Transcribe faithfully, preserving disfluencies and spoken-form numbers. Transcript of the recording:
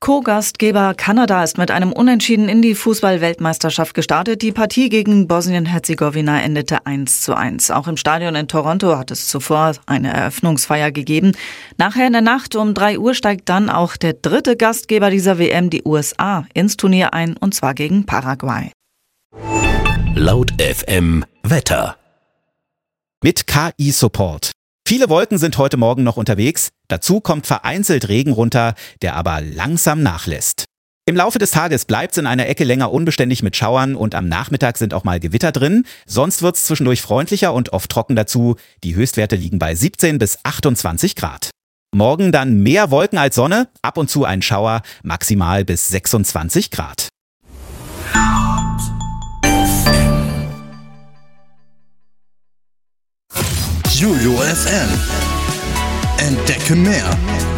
Co-Gastgeber Kanada ist mit einem Unentschieden in die Fußball-Weltmeisterschaft gestartet. Die Partie gegen Bosnien-Herzegowina endete eins zu eins. Auch im Stadion in Toronto hat es zuvor eine Eröffnungsfeier gegeben. Nachher in der Nacht um drei Uhr steigt dann auch der dritte Gastgeber dieser W M, die U S A, ins Turnier ein, und zwar gegen Paraguay. Laut F M Wetter. Mit K I-Support. Viele Wolken sind heute Morgen noch unterwegs. Dazu kommt vereinzelt Regen runter, der aber langsam nachlässt. Im Laufe des Tages bleibt es in einer Ecke länger unbeständig mit Schauern und am Nachmittag sind auch mal Gewitter drin. Sonst wird es zwischendurch freundlicher und oft trocken dazu. Die Höchstwerte liegen bei siebzehn bis achtundzwanzig Grad. Morgen dann mehr Wolken als Sonne, ab und zu ein Schauer, maximal bis sechsundzwanzig Grad. Jojo F M. Entdecke mehr.